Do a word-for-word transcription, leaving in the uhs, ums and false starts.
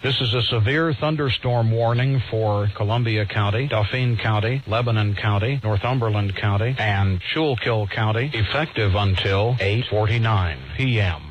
This is a severe thunderstorm warning for Columbia County, Dauphin County, Lebanon County, Northumberland County, and Schuylkill County, effective until eight forty-nine p.m.